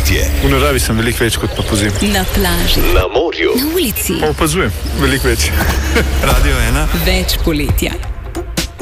poletje. V naravi sem veliko več kot pa pozimi. Na plaži, Na morju. na ulici. Pa opazujem, veliko več. Radio 1. Več poletja.